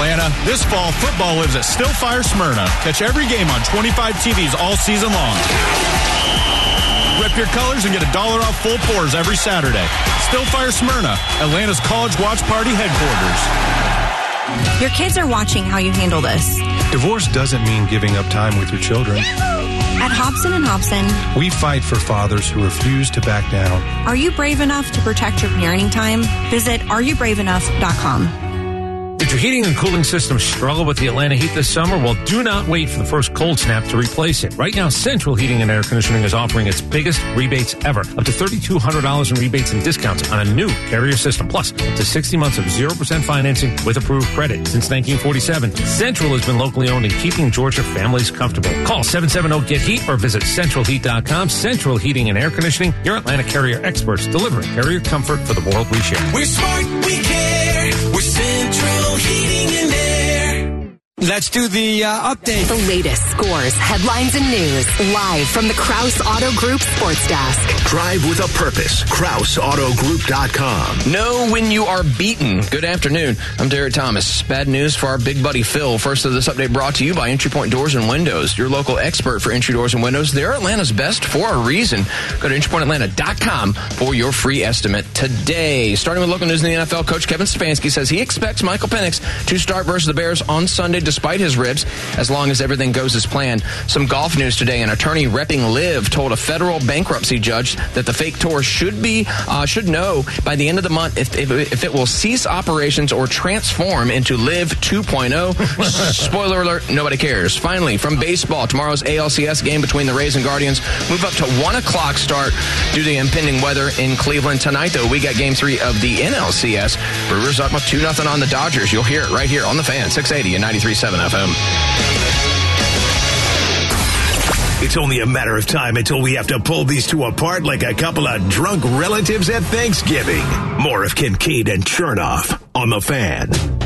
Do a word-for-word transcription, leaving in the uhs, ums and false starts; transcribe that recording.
Atlanta. This fall, football lives at Stillfire Smyrna. Catch every game on twenty-five T Vs all season long. Rep your colors and get a dollar off full pours every Saturday. Stillfire Smyrna, Atlanta's College Watch Party headquarters. Your kids are watching how you handle this. Divorce doesn't mean giving up time with your children. At Hobson and Hobson, we fight for fathers who refuse to back down. Are you brave enough to protect your parenting time? Visit are you brave enough dot com. Did your heating and cooling system struggle with the Atlanta heat this summer? Well, do not wait for the first cold snap to replace it. Right now, Central Heating and Air Conditioning is offering its biggest rebates ever. Up to three thousand two hundred dollars in rebates and discounts on a new Carrier system. Plus, up to sixty months of zero percent financing with approved credit. Since nineteen forty-seven, Central has been locally owned and keeping Georgia families comfortable. Call seven seven zero get heat or visit central heat dot com. Central Heating and Air Conditioning, your Atlanta Carrier experts, delivering Carrier comfort for the world we share. We're smart, we care. We're Central Heating and Air. Let's do the uh, update. The latest scores, headlines, and news. Live from the Krause Auto Group Sports Desk. Drive with a purpose. Krause Auto Group dot com. Know when you are beaten. Good afternoon. I'm Derek Thomas. Bad news for our big buddy Phil. First of this update brought to you by Entry Point Doors and Windows, your local expert for entry doors and windows. They're Atlanta's best for a reason. Go to entry point atlanta dot com for your free estimate today. Starting with local news in the N F L, Coach Kevin Stefanski says he expects Michael Penix to start versus the Bears on Sunday despite his ribs, as long as everything goes as planned. Some golf news today. An attorney repping LIV told a federal bankruptcy judge that the fake tour should be uh, should know by the end of the month if, if, if it will cease operations or transform into LIV two point oh. Spoiler alert, nobody cares. Finally, from baseball, tomorrow's A L C S game between the Rays and Guardians move up to one o'clock start due to the impending weather in Cleveland. Tonight, though, we got game three of the N L C S. Brewers up two nothing on the Dodgers. You'll hear it right here on the Fan, six eighty and ninety-three point seven F M. It's only a matter of time until we have to pull these two apart like a couple of drunk relatives at Thanksgiving. More of Kincaid and Chernoff on the Fan.